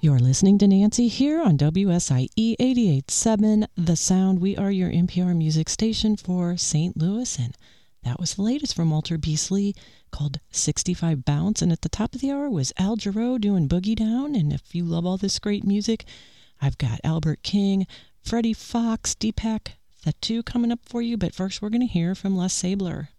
You're listening to Nancy here on WSIE 88.7 The Sound. We are your NPR music station for St. Louis, and that was the latest from Walter Beasley called 65 Bounce. And at the top of the hour was Al Jarreau doing Boogie Down. And if you love all this great music, I've got Albert King, Freddie Fox, Deepak Thatu coming up for you. But first, we're going to hear from Les Sabler.